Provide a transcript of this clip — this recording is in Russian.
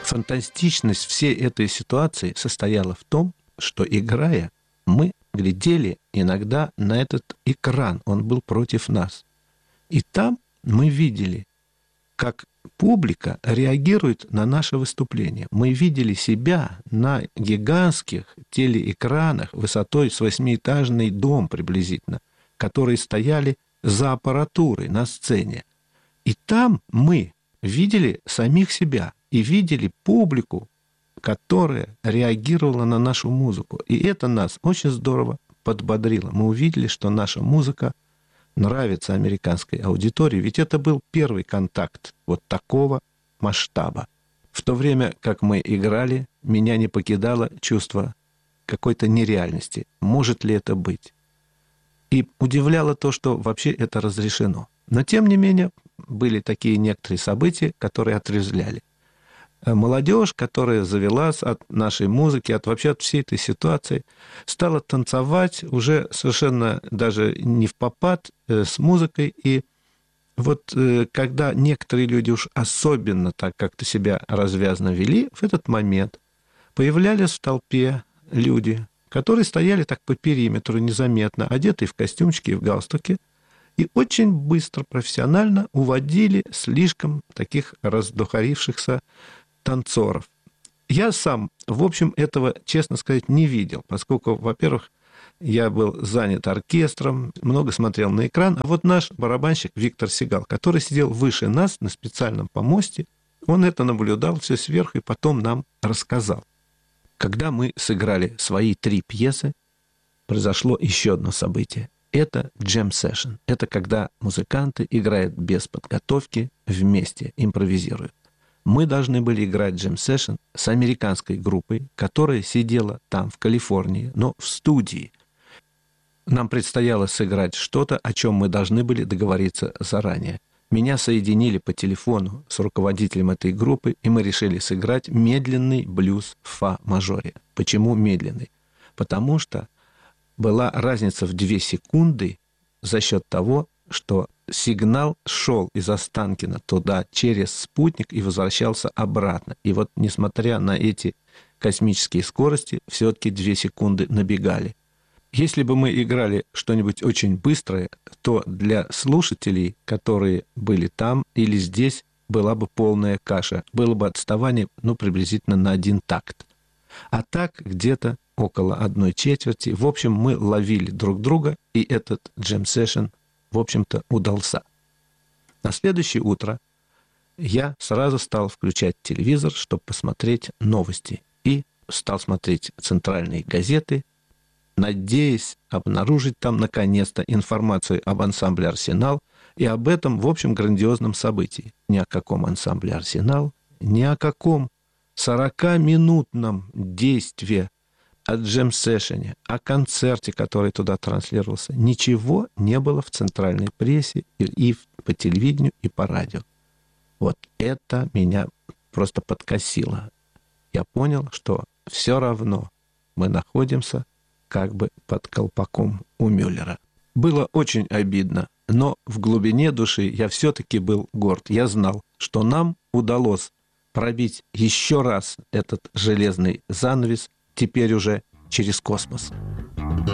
Фантастичность всей этой ситуации состояла в том, что, играя, мы глядели иногда на этот экран, он был против нас. И там мы видели, как публика реагирует на наше выступление. Мы видели себя на гигантских телеэкранах высотой с 8-этажный дом приблизительно, которые стояли за аппаратурой на сцене. И там мы видели самих себя и видели публику, которая реагировала на нашу музыку. И это нас очень здорово подбодрило. Мы увидели, что наша музыка нравится американской аудитории, ведь это был первый контакт вот такого масштаба. В то время, как мы играли, меня не покидало чувство какой-то нереальности. Может ли это быть? И удивляло то, что вообще это разрешено. Но, тем не менее, были такие некоторые события, которые отрезвляли. Молодежь, которая завелась от нашей музыки, вообще от всей этой ситуации, стала танцевать уже совершенно даже не впопад с музыкой. И вот когда некоторые люди уж особенно так как-то себя развязно вели, в этот момент появлялись в толпе люди, которые стояли так по периметру незаметно, одетые в костюмчики и в галстуки, и очень быстро, профессионально уводили слишком таких раздухарившихся танцоров. Я сам, в общем, этого, честно сказать, не видел, поскольку, во-первых, я был занят оркестром, много смотрел на экран, а вот наш барабанщик Виктор Сигал, который сидел выше нас на специальном помосте, он это наблюдал все сверху и потом нам рассказал. Когда мы сыграли свои 3 пьесы, произошло еще одно событие. Это джем-сессион. Это когда музыканты играют без подготовки, вместе импровизируют. Мы должны были играть джем-сессион с американской группой, которая сидела там, в Калифорнии, но в студии. Нам предстояло сыграть что-то, о чем мы должны были договориться заранее. Меня соединили по телефону с руководителем этой группы, и мы решили сыграть медленный блюз в фа-мажоре. Почему медленный? Потому что была разница в 2 секунды за счет того, что сигнал шел из Останкино туда через спутник и возвращался обратно. И вот, несмотря на эти космические скорости, все-таки 2 секунды набегали. Если бы мы играли что-нибудь очень быстрое, то для слушателей, которые были там или здесь, была бы полная каша. Было бы отставание, приблизительно на 1 такт. А так где-то около 1/4. В общем, мы ловили друг друга, и этот джем-сессион, в общем-то, удался. На следующее утро я сразу стал включать телевизор, чтобы посмотреть новости. И стал смотреть центральные газеты, надеясь обнаружить там, наконец-то, информацию об ансамбле «Арсенал» и об этом, в общем, грандиозном событии. Ни о каком ансамбле «Арсенал», ни о каком 40-минутном действии о джем-сессионе, о концерте, который туда транслировался. Ничего не было в центральной прессе и по телевидению, и по радио. Вот это меня просто подкосило. Я понял, что все равно мы находимся как бы под колпаком у Мюллера. Было очень обидно, но в глубине души я все-таки был горд. Я знал, что нам удалось пробить еще раз этот железный занавес, теперь уже через космос.